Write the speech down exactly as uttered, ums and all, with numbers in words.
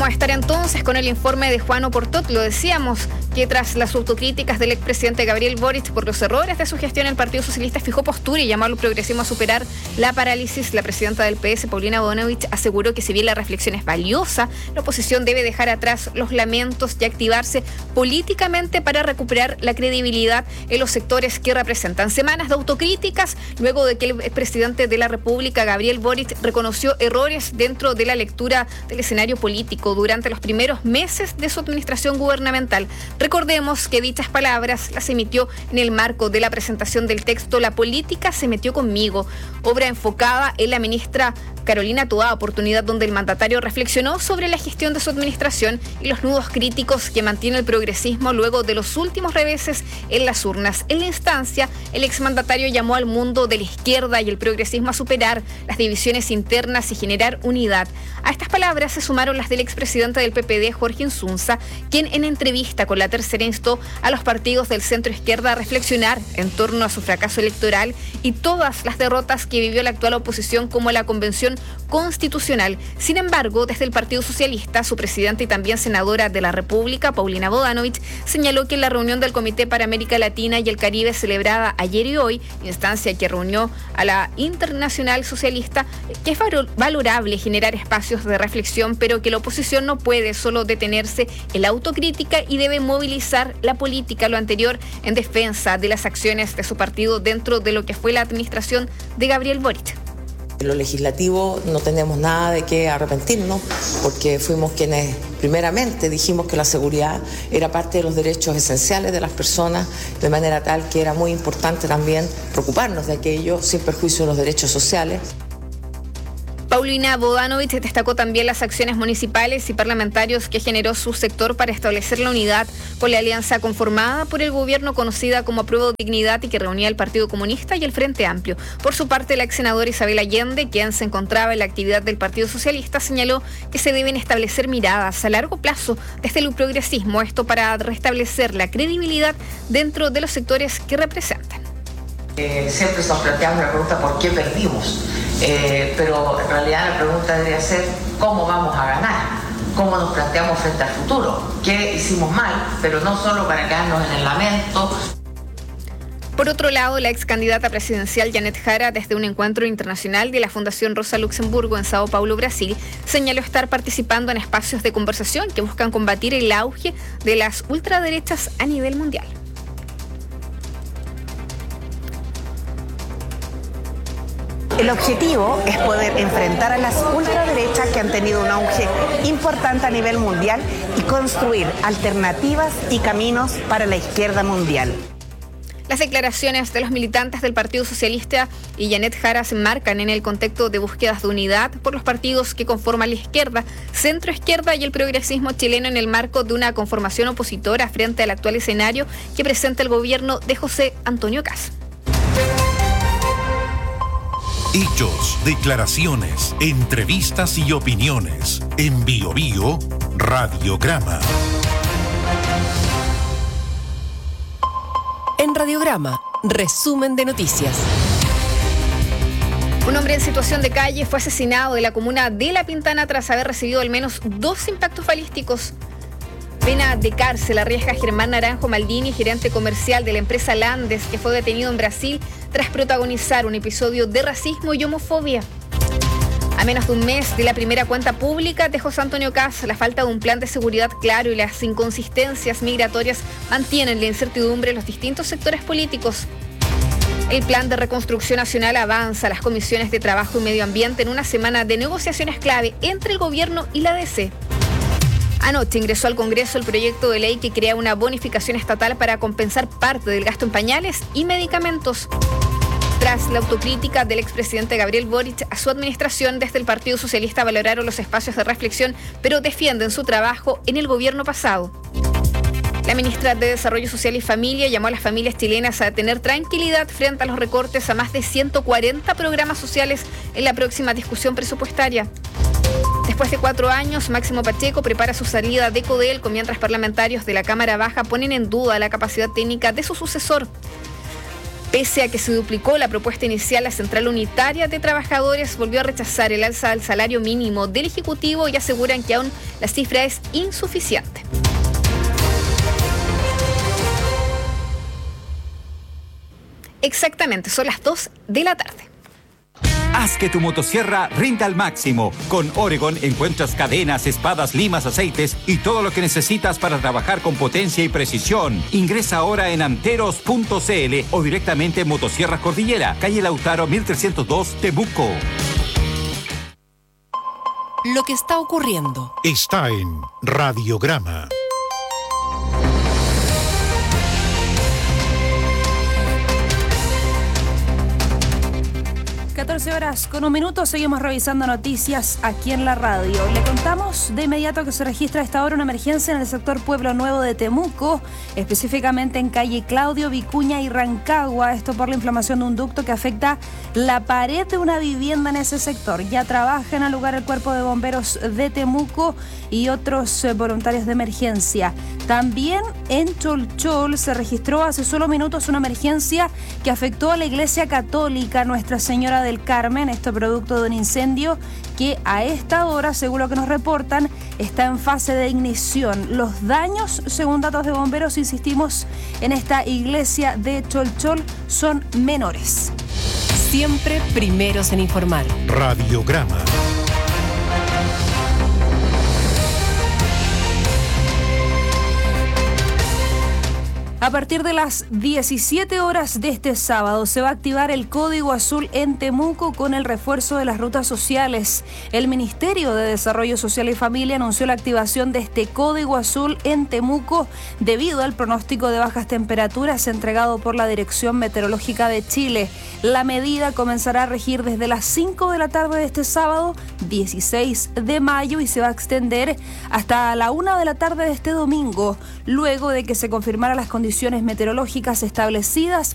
Vamos a estar entonces con el informe de Juan Oportot. Lo decíamos, que tras las autocríticas del expresidente Gabriel Boric por los errores de su gestión, el Partido Socialista fijó postura y llamó al progresismo a superar la parálisis. La presidenta del P S, Paulina Bodanovich, aseguró que si bien la reflexión es valiosa, la oposición debe dejar atrás los lamentos y activarse políticamente para recuperar la credibilidad en los sectores que representan. Semanas de autocríticas luego de que el expresidente de la República, Gabriel Boric, reconoció errores dentro de la lectura del escenario político durante los primeros meses de su administración gubernamental. Recordemos que dichas palabras las emitió en el marco de la presentación del texto La política se metió conmigo, obra enfocada en la ministra Carolina Toá, oportunidad donde el mandatario reflexionó sobre la gestión de su administración y los nudos críticos que mantiene el progresismo luego de los últimos reveses en las urnas. En la instancia, el exmandatario llamó al mundo de la izquierda y el progresismo a superar las divisiones internas y generar unidad. A estas palabras se sumaron las del expresidente del P P D, Jorge Insunza, quien en entrevista con La Tercera instó a los partidos del centro izquierda a reflexionar en torno a su fracaso electoral y todas las derrotas que vivió la actual oposición, como la Convención Constitucional. Sin embargo, desde el Partido Socialista, su presidenta y también senadora de la República, Paulina Bodanovich, señaló que en la reunión del Comité para América Latina y el Caribe celebrada ayer y hoy, instancia que reunió a la Internacional Socialista, que es valorable generar espacios de reflexión, pero que la oposición no puede solo detenerse en la autocrítica y debe movilizar la política, lo anterior en defensa de las acciones de su partido dentro de lo que fue la administración de Gabriel Boric. En lo legislativo no tenemos nada de qué arrepentirnos, porque fuimos quienes primeramente dijimos que la seguridad era parte de los derechos esenciales de las personas, de manera tal que era muy importante también preocuparnos de aquello sin perjuicio de los derechos sociales. Paulina Bodanovich destacó también las acciones municipales y parlamentarios que generó su sector para establecer la unidad con la alianza conformada por el gobierno, conocida como Apruebo Dignidad, y que reunía al Partido Comunista y el Frente Amplio. Por su parte, la ex senadora Isabel Allende, quien se encontraba en la actividad del Partido Socialista, señaló que se deben establecer miradas a largo plazo desde el progresismo, esto para restablecer la credibilidad dentro de los sectores que representan. Eh, siempre nos planteamos la pregunta ¿por qué perdimos? Eh, pero en realidad la pregunta debería ser ¿cómo vamos a ganar? ¿Cómo nos planteamos frente al futuro? ¿Qué hicimos mal? Pero no solo para quedarnos en el lamento. Por otro lado, la ex candidata presidencial Janet Jara, desde un encuentro internacional de la Fundación Rosa Luxemburgo en Sao Paulo, Brasil, señaló estar participando en espacios de conversación que buscan combatir el auge de las ultraderechas a nivel mundial. El objetivo es poder enfrentar a las ultraderechas que han tenido un auge importante a nivel mundial y construir alternativas y caminos para la izquierda mundial. Las declaraciones de los militantes del Partido Socialista y Janet Jara se enmarcan en el contexto de búsquedas de unidad por los partidos que conforman la izquierda, centroizquierda y el progresismo chileno en el marco de una conformación opositora frente al actual escenario que presenta el gobierno de José Antonio Kast. Hechos, declaraciones, entrevistas y opiniones. En Bio Bio, Radiograma. En Radiograma, resumen de noticias. Un hombre en situación de calle fue asesinado en la comuna de La Pintana tras haber recibido al menos dos impactos balísticos. Pena de cárcel arriesga a Germán Naranjo Maldini, gerente comercial de la empresa Landes, que fue detenido en Brasil tras protagonizar un episodio de racismo y homofobia. A menos de un mes de la primera cuenta pública de José Antonio Kast, la falta de un plan de seguridad claro y las inconsistencias migratorias mantienen la incertidumbre en los distintos sectores políticos. El plan de reconstrucción nacional avanza a las comisiones de Trabajo y Medio Ambiente en una semana de negociaciones clave entre el gobierno y la D C. Anoche ingresó al Congreso el proyecto de ley que crea una bonificación estatal para compensar parte del gasto en pañales y medicamentos. Tras la autocrítica del expresidente Gabriel Boric a su administración, desde el Partido Socialista valoraron los espacios de reflexión, pero defienden su trabajo en el gobierno pasado. La ministra de Desarrollo Social y Familia llamó a las familias chilenas a tener tranquilidad frente a los recortes a más de ciento cuarenta programas sociales en la próxima discusión presupuestaria. Después de cuatro años, Máximo Pacheco prepara su salida de Codelco, mientras parlamentarios de la Cámara Baja ponen en duda la capacidad técnica de su sucesor. Pese a que se duplicó la propuesta inicial, la Central Unitaria de Trabajadores volvió a rechazar el alza del salario mínimo del Ejecutivo y aseguran que aún la cifra es insuficiente. Exactamente, son las dos de la tarde. Haz que tu motosierra rinda al máximo. Con Oregon encuentras cadenas, espadas, limas, aceites y todo lo que necesitas para trabajar con potencia y precisión. Ingresa ahora en anteros punto c l o directamente en Motosierras Cordillera, calle Lautaro mil trescientos dos, Temuco. Lo que está ocurriendo está en Radiograma. catorce horas con un minuto, seguimos revisando noticias aquí en la radio. Le contamos de inmediato que se registra a esta hora una emergencia en el sector Pueblo Nuevo de Temuco, específicamente en calle Claudio, Vicuña y Rancagua. Esto por la inflamación de un ducto que afecta la pared de una vivienda en ese sector. Ya trabaja en el lugar el Cuerpo de Bomberos de Temuco y otros eh, voluntarios de emergencia. También en Cholchol se registró hace solo minutos una emergencia que afectó a la Iglesia Católica Nuestra Señora del Carmen, esto producto de un incendio que a esta hora, según lo que nos reportan, está en fase de ignición. Los daños, según datos de bomberos, insistimos, en esta iglesia de Cholchol son menores. Siempre primeros en informar. Radiograma. A partir de las diecisiete horas de este sábado se va a activar el Código Azul en Temuco con el refuerzo de las rutas sociales. El Ministerio de Desarrollo Social y Familia anunció la activación de este Código Azul en Temuco debido al pronóstico de bajas temperaturas entregado por la Dirección Meteorológica de Chile. La medida comenzará a regir desde las cinco de la tarde de este sábado, dieciséis de mayo, y se va a extender hasta la una de la tarde de este domingo, luego de que se confirmaran las condiciones meteorológicas establecidas